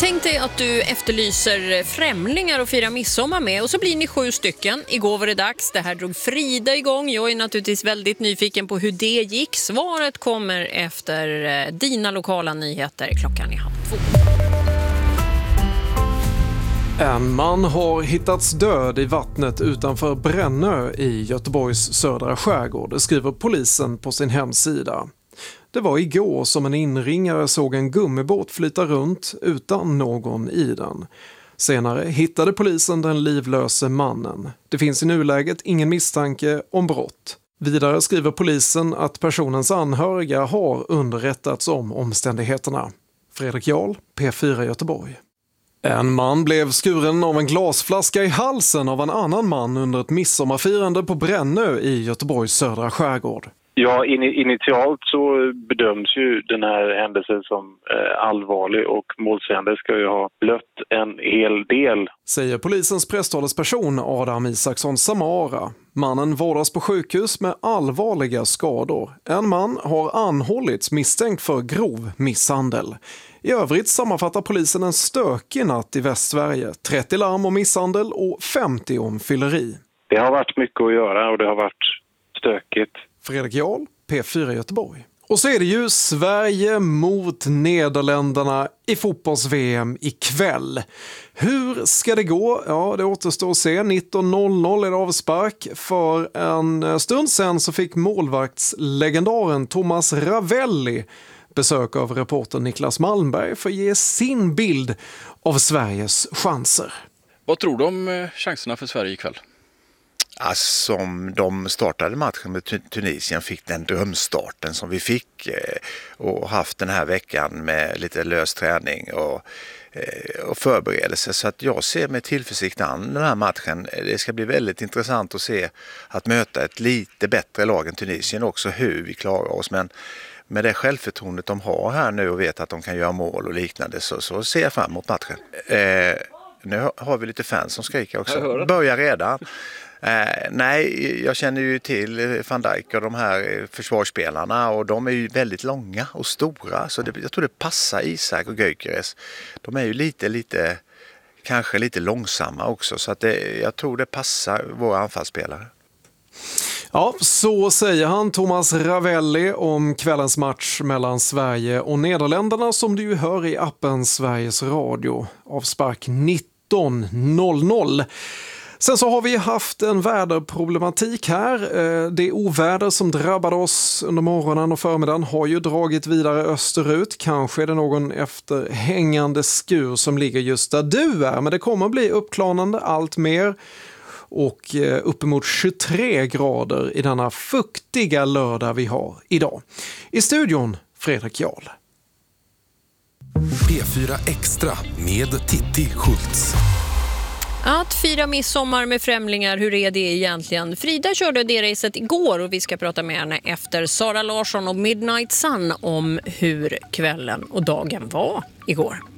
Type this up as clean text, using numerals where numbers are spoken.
Tänk dig att du efterlyser främlingar och firar midsommar med och så blir ni 7 stycken. Igår var det dags. Det här drog Frida igång. Jag är naturligtvis väldigt nyfiken på hur det gick. Svaret kommer efter dina lokala nyheter. Klockan är 13:30. En man har hittats död i vattnet utanför Brännö i Göteborgs södra skärgård, det skriver polisen på sin hemsida. Det var igår som en inringare såg en gummibåt flyta runt utan någon i den. Senare hittade polisen den livlöse mannen. Det finns i nuläget ingen misstanke om brott. Vidare skriver polisen att personens anhöriga har underrättats om omständigheterna. Fredrik Jarl, P4 Göteborg. En man blev skuren av en glasflaska i halsen av en annan man under ett midsommarfirande på Brännö i Göteborgs södra skärgård. Ja, initialt så bedöms ju den här händelsen som allvarlig och målsägande ska ju ha blött en hel del. Säger polisens presstalesperson Adam Isaksson Samara. Mannen vårdas på sjukhus med allvarliga skador. En man har anhållits misstänkt för grov misshandel. I övrigt sammanfattar polisen en stökig natt i Västsverige. 30 larm om misshandel och 50 om fylleri. Det har varit mycket att göra och det har varit stökigt. Fredrik Jarl, P4 Göteborg. Och så är det ju Sverige mot Nederländerna i fotbolls-VM ikväll. Hur ska det gå? Ja, det återstår att se. 19.00 är det avspark. För en stund sedan så fick målvaktslegendaren Thomas Ravelli besök av reportern Niklas Malmberg för att ge sin bild av Sveriges chanser. Vad tror du om chanserna för Sverige ikväll? Som de startade matchen med Tunisien fick den drömstarten som vi fick och haft den här veckan med lite lös träning och förberedelse. Så att jag ser med tillförsikt an den här matchen. Det ska bli väldigt intressant att se att möta ett lite bättre lag än Tunisien också, hur vi klarar oss. Men med det självförtroendet de har här nu och vet att de kan göra mål och liknande så ser jag fram emot matchen. Nu har vi lite fans som skriker också. Börjar redan. Nej, jag känner ju till Van Dijk och de här försvarsspelarna och de är ju väldigt långa och stora så jag tror det passar Isak och Gyökeres. De är ju lite kanske lite långsamma också så att jag tror det passar våra anfallsspelare. Ja, så säger han, Thomas Ravelli, om kvällens match mellan Sverige och Nederländerna som du hör i appen Sveriges Radio. Avspark 19.00. Sen så har vi haft en väderproblematik här. Det oväder som drabbade oss under morgonen och förmiddagen har ju dragit vidare österut. Kanske är det någon efterhängande skur som ligger just där du är. Men det kommer bli uppklarnande allt mer. Och uppemot 23 grader i denna fuktiga lördag vi har idag. I studion, Fredrik Jarl. P4 Extra med Titti Schultz. Att fira midsommar med främlingar, hur är det egentligen? Frida körde det racet igår och vi ska prata med henne efter Sara Larsson och Midnight Sun om hur kvällen och dagen var igår.